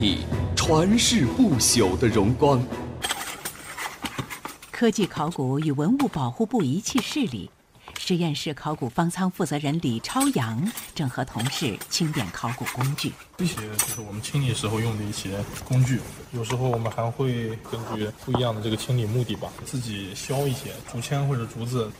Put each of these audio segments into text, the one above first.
传世不朽的荣光。 科技考古与文物保护部仪器室里，实验室考古方舱负责人李超阳正和同事清点考古工具。 这些就是我们清理时候用的一些工具，有时候我们还会根据不一样的这个清理目的吧，自己削一些竹签或者竹子。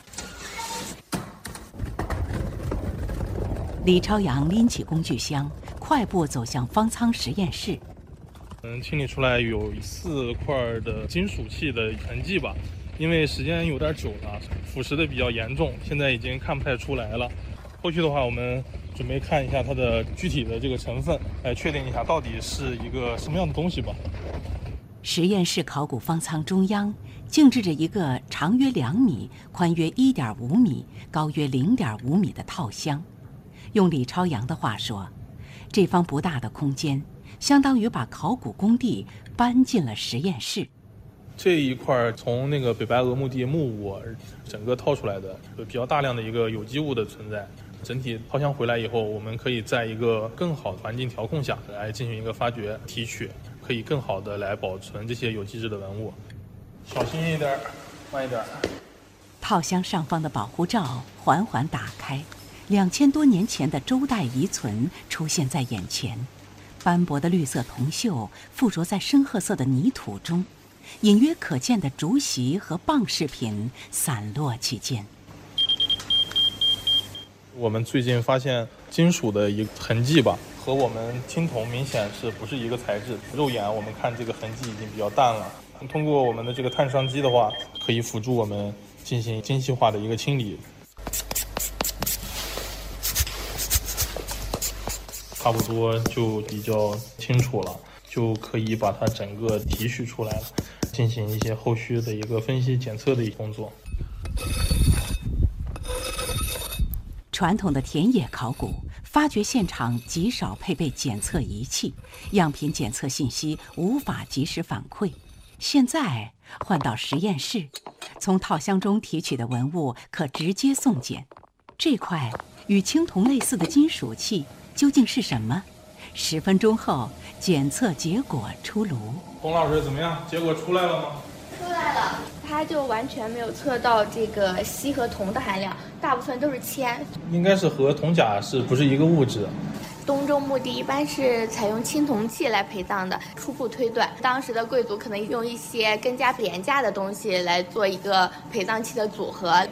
李超阳拎起工具箱，快步走向方舱实验室。 清理出来有4块的金属器的痕迹吧，因为时间有点久了，腐蚀的比较严重，现在已经看不太出来了。后续的话，我们准备看一下它的具体的这个成分，来确定一下到底是一个什么样的东西吧。 实验室考古方舱中央静置着一个长约2米、宽约1.5米、高约0.5米的套箱。用李超阳的话说，这方不大的空间相当于把考古工地搬进了实验室。 这一块从那个北白鹅墓地木屋整个掏出来的，有比较大量的一个有机物的存在。整体掏箱回来以后，我们可以在一个更好的环境调控下来进行一个发掘提取，可以更好的来保存这些有机质的文物。小心一点，慢一点。 套箱上方的保护罩缓缓打开，2000多年前的周代遗存出现在眼前。斑驳的绿色铜锈附着在深褐色的泥土中，隐约可见的竹席和棒饰品散落其间。 我们最近发现金属的一个痕迹吧，和我们青铜明显是不是一个材质。肉眼我们看这个痕迹已经比较淡了，通过我们的这个碳双击的话，可以辅助我们进行精细化的一个清理。差不多就比较清楚了，就可以把它整个提取出来了，进行一些后续的一个分析检测的一个工作。 传统的田野考古，发掘现场极少配备检测仪器，样品检测信息无法及时反馈。现在换到实验室，从套箱中提取的文物可直接送检。这块与青铜类似的金属器究竟是什么？10分钟后，检测结果出炉。 洪老师怎么样？结果出来了吗？ 出来了，它就完全没有测到这个锡和铜的含量，大部分都是铅。 应该是和铜甲是不是一个物质？ 东周墓地一般是采用青铜器来陪葬的，初步推断，当时的贵族可能用一些更加廉价的东西来做一个陪葬器的组合。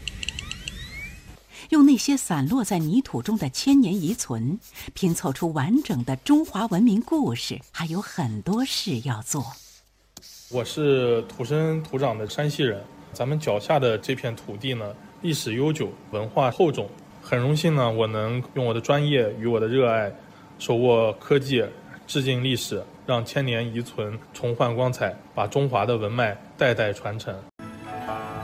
用那些散落在泥土中的千年遗存，拼凑出完整的中华文明故事，还有很多事要做。 我是土生土长的山西人，咱们脚下的这片土地呢，历史悠久，文化厚重。很荣幸呢，我能用我的专业与我的热爱，手握科技，致敬历史，让千年遗存重焕光彩，把中华的文脉代代传承。